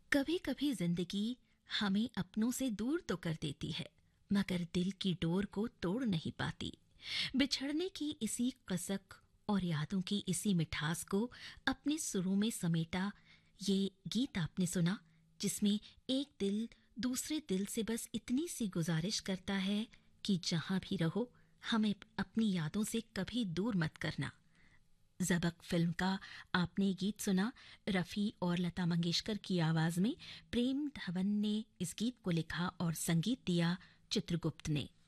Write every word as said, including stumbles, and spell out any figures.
कभी कभी जिंदगी हमें अपनों से दूर तो कर देती है, मगर दिल की डोर को तोड़ नहीं पाती। बिछड़ने की इसी कसक और यादों की इसी मिठास को अपने सुरों में समेटा ये गीत आपने सुना, जिसमें एक दिल दूसरे दिल से बस इतनी सी गुजारिश करता है कि जहां भी रहो, हमें अपनी यादों से कभी दूर मत करना। ज़बक फिल्म का आपने गीत सुना, रफ़ी और लता मंगेशकर की आवाज़ में। प्रेम धवन ने इस गीत को लिखा और संगीत दिया चित्रगुप्त ने।